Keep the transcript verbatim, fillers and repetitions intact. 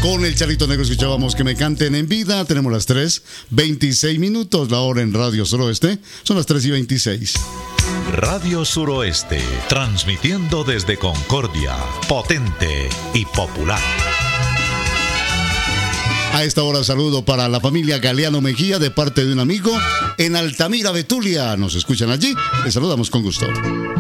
Con el Charrito Negro escuchábamos Que me canten en vida. Tenemos las tres veintiséis minutos, la hora en Radio Suroeste. Son las tres y veintiséis. Radio Suroeste, transmitiendo desde Concordia, potente y popular. A esta hora saludo para la familia Galeano Mejía de parte de un amigo en Altamira, Betulia. Nos escuchan allí. Les saludamos con gusto.